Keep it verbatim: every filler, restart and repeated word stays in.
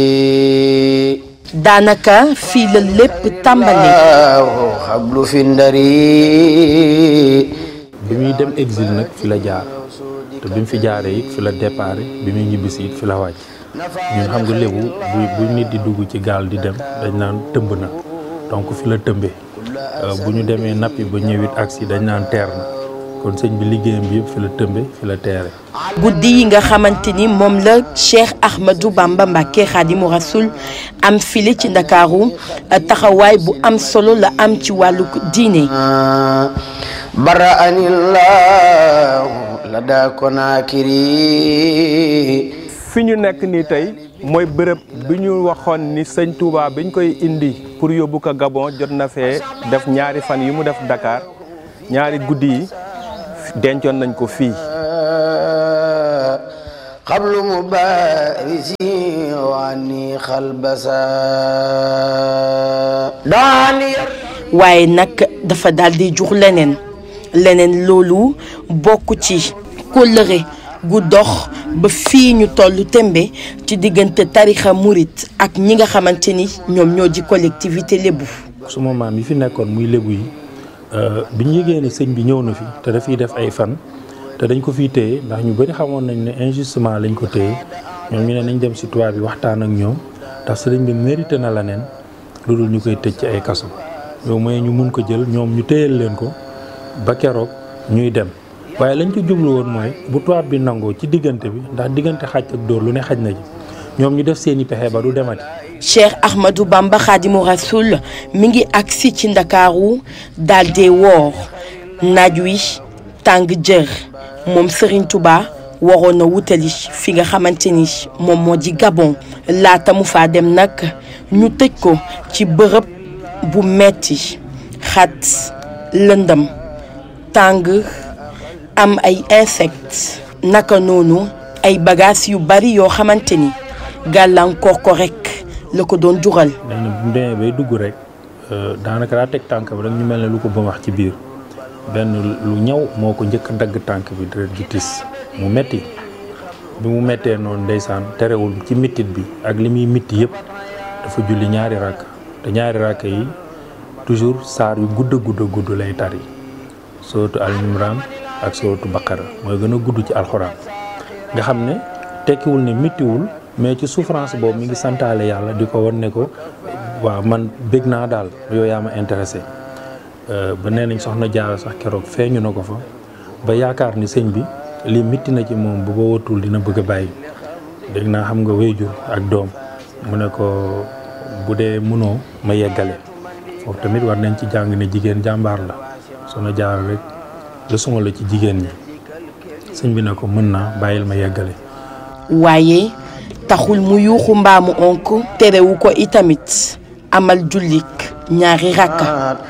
daanaka fii la lépp tàmbali. xablu fi ndari. bi muy dem exil nag fi la jaar te bi mu fi jaaree it fi la départ bi muy ñibbisi it fi la wàcc ñun xam nga lébu bu bu nit di dugg ci gaal di dem dañ naan tëmb na donc fi la tëmbee bu ñu demee nappi ba ñëwit agsi dañ naan teer na kon sëñ bi liggéeyam bi yëpp fi la tëmbe fi la teere. guddi yi nga xamante ni moom la Cheikh Ahmadou Bamba Mbacké Khadimu Rasoul am fili ci Ndakaaru taxawaay bu am solo la am ci wàllu diine. bara anillahu la daa Konaakiri. fi ñu nekk nii tey mooy bërëb bi ñu waxoon ni sëñ Touba biñ koy indi pour yóbbu ko Gabon jot na fee def ñaari fan yi mu def Dakar ñaari guddi yi dencoon nañ ko fii. xablu mubarisi wani xalbasa. waaye nag dafa daal di jur leneen leneen loolu bokk ci kóllëre gu dox ba fii ñu tollu tembe ci diggante tarixa murit ak ñi nga xamante ni ñoom ñoo di collectivité lébu. suma maam yi fi nekkoon muy lébu yi bi ñu yëgee ne sëñ bi ñëw na fi te dafiy def ay fan te dañ ko fiy téye ndax ñu bëri xamoon nañ ne injustement lañ ko téye ñoom ñu ne nañ dem si tubaab bi waxtaan ak ñoom ndax sëriñ bi mérité na la neen lu dul ñu koy tëj ci ay kaso yow mooy ñu mun ko jël ñoom ñu téyel leen ko ba keroog ñuy dem waaye lañ ko jublu woon mooy bu tubaab bi nangoo ci diggante bi ndax diggante xaj ak dóor lu ne xaj na ji ñoom ñu def seeni pexe ba du demati. Cheikh Ahmadou Bamba Khadimu Rasoul mi ngi agsi ci Ndakaaru daal dee woor naaj wi tàng jër moom Serigne Touba waroon na wutali fi nga xamante ni moom moo di Gabon laata mu faa dem nag ñu tëj ko ci bërëb bu metti xat lëndëm tàng am ay insectes naka noonu ay bagages yu bari yoo xamante ni gàllankoor ko rek la ko doon jural. nee na bu mu demee bay dugg rek daanaka daa teg tànk bi rek ñu mel ne lu ko ba wax ci biir benn lu ñaw moo ko njëkk a dagg tànk bi deret gi tis mu metti bi mu mettee noonu ndeysaan terewul ci mettit bi ak li muy mitti yëpp dafa julli ñaari rakk te ñaari rakk yi toujours saar yu gudd a gudd a gudd lay tari sootu Al Imran ak sootu Baqara mooy gën a gudd ci alxuraan nga xam ne tekkiwul ne mittiwul mais ci souffrance boobu mi ngi santaale yàlla di ko wan ne ko waaw man bég naa daal yow yaa ma intéressé ba nee nañ soxna Jaara sax keroog feeñu na ko fa ba yaakaar ni sëñ bi lii mitti na ci moom bu ba watul dina bëgg a bàyyi dégg naa xam nga wéyjur ak doom mu ne ko bu dee mënoo ma yeggale foofu tamit war nañ ci jàng ne jigéen jàmbaar la soxna Jaara rek leçon la ci jigéen ñi sëñ bi ne ko mën naa bàyyil ma yeggale. waaye taxul mu yuuxu mbaamu onk terewu ko itamit amal jullik ñaari rakka.